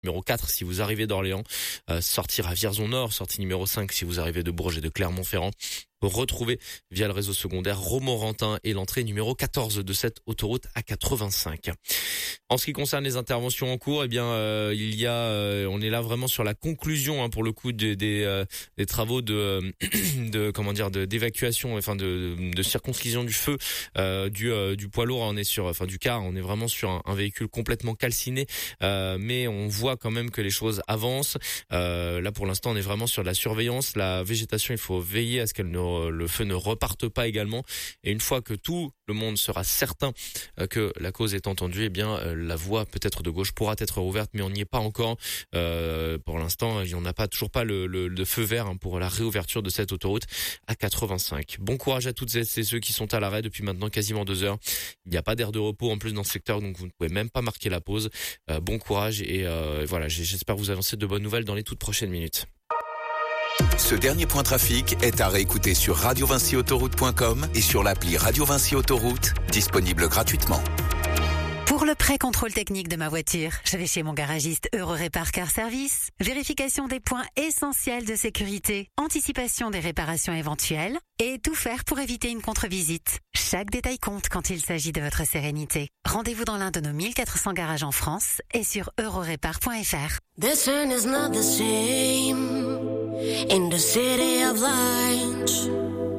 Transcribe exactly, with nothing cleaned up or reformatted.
numéro quatre si vous arrivez d'Orléans, euh, sortir à Vierzon-Nord, sortie numéro cinq si vous arrivez de Bourges et de Clermont-Ferrand. Retrouver via le réseau secondaire Romorantin et l'entrée numéro quatorze de cette autoroute A quatre-vingt-cinq. En ce qui concerne les interventions en cours, eh bien euh, il y a, euh, on est là vraiment sur la conclusion hein, pour le coup des des, euh, des travaux de de comment dire de d'évacuation, enfin de de circonscription du feu euh, du euh, du poids lourd. On est sur, enfin du car, on est vraiment sur un, un véhicule complètement calciné, euh, mais on voit quand même que les choses avancent. Euh, là pour l'instant, on est vraiment sur de la surveillance. La végétation, il faut veiller à ce qu'elle ne le feu ne reparte pas également. Et une fois que tout le monde sera certain que la cause est entendue, eh bien la voie peut-être de gauche pourra être rouverte, mais on n'y est pas encore. Euh, pour l'instant, il n'y en a pas toujours pas le, le, le feu vert hein, pour la réouverture de cette autoroute A quatre-vingt-cinq. Bon courage à toutes et ceux qui sont à l'arrêt depuis maintenant quasiment deux heures. Il n'y a pas d'aire de repos en plus dans ce secteur, donc vous ne pouvez même pas marquer la pause. Euh, bon courage et euh, voilà, j'espère vous avancer de bonnes nouvelles dans les toutes prochaines minutes. Ce dernier point trafic est à réécouter sur radio vinci autoroute point com et sur l'appli Radio Vinci Autoroute, disponible gratuitement. Pour le pré-contrôle technique de ma voiture, je vais chez mon garagiste Eurorépar Car Service. Vérification des points essentiels de sécurité, anticipation des réparations éventuelles et tout faire pour éviter une contre-visite. Chaque détail compte quand il s'agit de votre sérénité. Rendez-vous dans l'un de nos mille quatre cents garages en France et sur eurorépar point f r. This turn is not the same in the city of light.